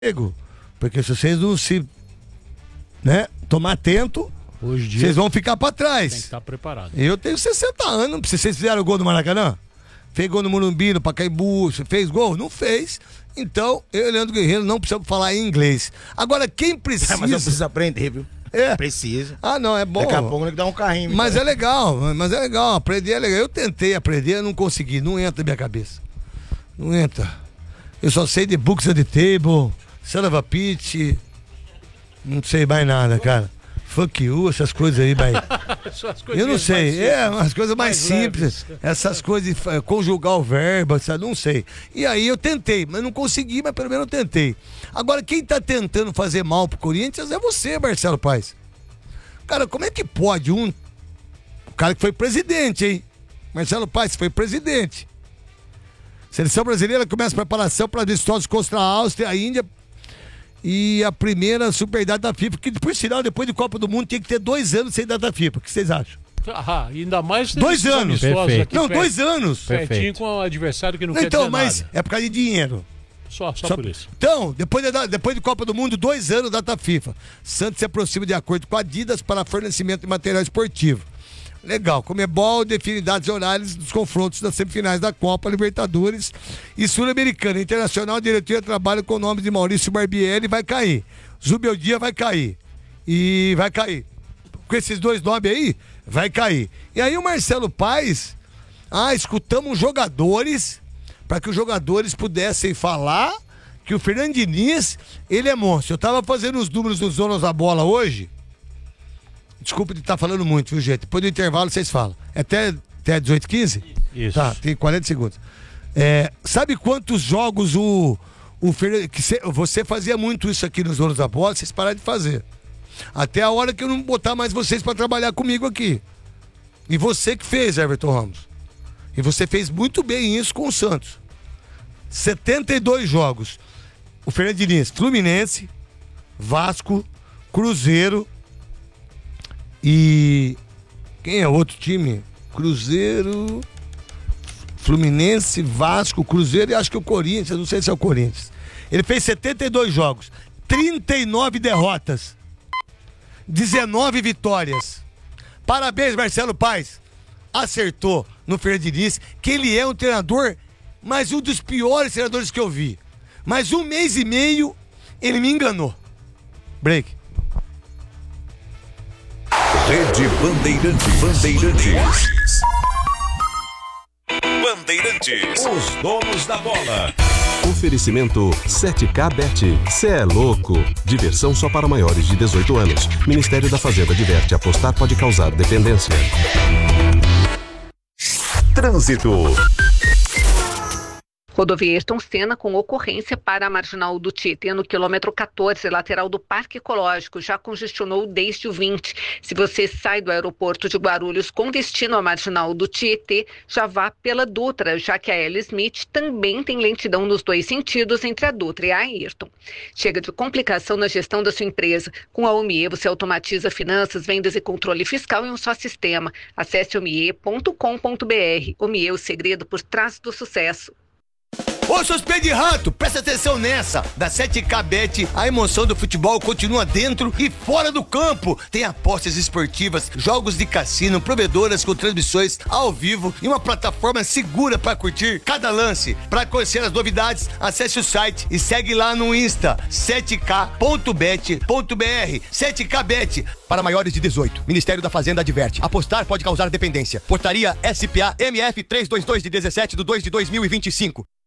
Porque se vocês não se, né, tomar atento, hoje dia vocês vão ficar pra trás. Tem que estar preparado. Eu tenho 60 anos, se vocês fizeram gol no Maracanã, fez gol no Morumbi, no Pacaembu, fez gol? Não fez. Então, eu e Leandro Guerreiro não precisamos falar em inglês. Agora, quem precisa... Mas não precisa aprender, viu? É. Precisa. Ah, não, é bom. Daqui a pouco tem que dar um carrinho. Mas é legal, aprender é legal. Eu tentei aprender, eu não consegui, não entra na minha cabeça. Não entra. Eu só sei de Books at the Table, Son of a Pitch, não sei mais nada, cara. Fuck you, essas coisas aí, vai. Eu não sei, umas coisas mais simples. Essas coisas de conjugar o verbo, sabe? Não sei. E aí eu tentei, mas não consegui, mas pelo menos eu tentei. Agora, quem tá tentando fazer mal pro Corinthians é você, Marcelo Paes. Cara, como é que pode o cara que foi presidente, hein? Marcelo Paes foi presidente. Seleção brasileira começa a preparação para amistosos contra a Áustria, a Índia e a primeira super data FIFA, que por sinal, depois de Copa do Mundo, tem que ter 2 anos sem data FIFA. O que vocês acham? Ainda mais 2 anos. Perfeito. Não, 2 anos. Pertinho com o adversário que não quer dizer então, mas nada. é por causa de dinheiro. Só por isso. Então, depois de Copa do Mundo, 2 anos data FIFA. Santos se aproxima de acordo com a Adidas para fornecimento de material esportivo. Legal, Comebol define datas e horários dos confrontos das semifinais da Copa, Libertadores e Sul-Americana. Internacional, a diretoria trabalha com o nome de Maurício Barbieri, vai cair. Zubeldia vai cair. E vai cair. Com esses 2 nomes aí, vai cair. E aí o Marcelo Paes, escutamos jogadores, para que os jogadores pudessem falar que o Fernando Diniz, ele é monstro. Eu tava fazendo os números dos donos da bola hoje. Desculpa de estar falando muito, viu, gente? Depois do intervalo vocês falam. Até 18h15? Isso. Tá, tem 40 segundos. Sabe quantos jogos você fazia muito isso aqui nos Donos da Bola, vocês pararam de fazer. Até a hora que eu não botar mais vocês para trabalhar comigo aqui. E você que fez, Everton Ramos. E você fez muito bem isso com o Santos. 72 jogos. O Fernando Diniz, Fluminense, Vasco, Cruzeiro... E quem é outro time? Cruzeiro, Fluminense, Vasco, Cruzeiro e acho que o Corinthians, não sei se é o Corinthians. Ele fez 72 jogos, 39 derrotas, 19 vitórias. Parabéns, Marcelo Paes. Acertou no Fernando Diniz, que ele é um treinador, mas um dos piores treinadores que eu vi. Mas 1 mês e meio, ele me enganou. Break. Rede Bandeirantes. Os donos da bola. Oferecimento 7K Bet. Cê é louco. Diversão só para maiores de 18 anos. Ministério da Fazenda adverte: apostar pode causar dependência. Trânsito. Rodovia Ayrton Senna com ocorrência para a Marginal do Tietê no quilômetro 14, lateral do Parque Ecológico, já congestionou desde o 20. Se você sai do aeroporto de Guarulhos com destino à Marginal do Tietê, já vá pela Dutra, já que a L. Smith também tem lentidão nos 2 sentidos entre a Dutra e a Ayrton. Chega de complicação na gestão da sua empresa. Com a Omie, você automatiza finanças, vendas e controle fiscal em um só sistema. Acesse omie.com.br. Omie, o segredo por trás do sucesso. Ô, seus pés de rato, presta atenção nessa. Da 7K Bet, a emoção do futebol continua dentro e fora do campo. Tem apostas esportivas, jogos de cassino, provedoras com transmissões ao vivo e uma plataforma segura para curtir cada lance. Para conhecer as novidades, acesse o site e segue lá no Insta, 7k.bet.br. 7K Bet, para maiores de 18. Ministério da Fazenda adverte: apostar pode causar dependência. Portaria SPA MF 322 de 17/2/2025.